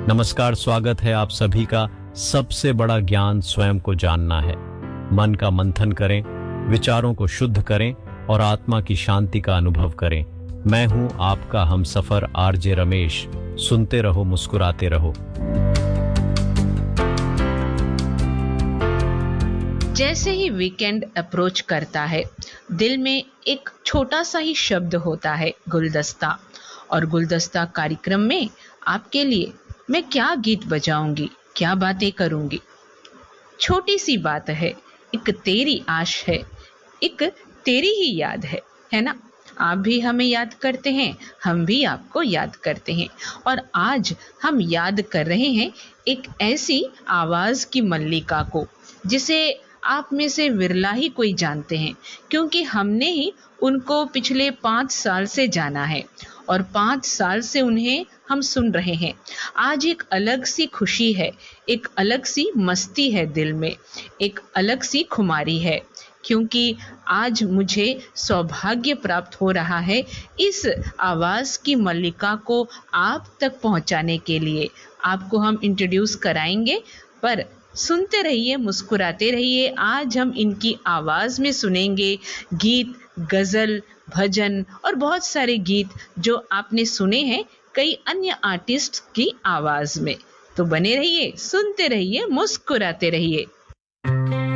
नमस्कार, स्वागत है आप सभी का। सबसे बड़ा ज्ञान स्वयं को जानना है। मन का मंथन करें, विचारों को शुद्ध करें और आत्मा की शांति का अनुभव करें। मैं हूं आपका हमसफर आरजे रमेश। सुनते रहो, मुस्कुराते रहो। जैसे ही वीकेंड अप्रोच करता है, दिल में एक छोटा सा ही शब्द होता है, गुलदस्ता। और गुलदस्ता कार्यक्रम में आपके लिए मैं क्या गीत बजाऊंगी, क्या बातें करूंगी। छोटी सी बात है, एक तेरी आश है, एक तेरी ही याद है ना। आप भी हमें याद करते हैं, हम भी आपको याद करते हैं। और आज हम याद कर रहे हैं एक ऐसी आवाज की मल्लिका को जिसे आप में से विरला ही कोई जानते हैं, क्योंकि हमने ही उनको पिछले 5 साल से जाना है और 5 साल से उन्हें हम सुन रहे हैं। आज एक अलग सी खुशी है, एक अलग सी मस्ती है दिल में, एक अलग सी खुमारी है, क्योंकि आज मुझे सौभाग्य प्राप्त हो रहा है इस आवाज़ की मल्लिका को आप तक पहुंचाने के लिए। आपको हम इंट्रोड्यूस कराएंगे, पर सुनते रहिए, मुस्कुराते रहिए। आज हम इनकी आवाज़ में सुनेंगे गीत, गज़ल, भजन और बहुत सारे गीत जो आपने सुने हैं कई अन्य आर्टिस्ट की आवाज़ में। तो बने रहिए, सुनते रहिए, मुस्कुराते रहिए।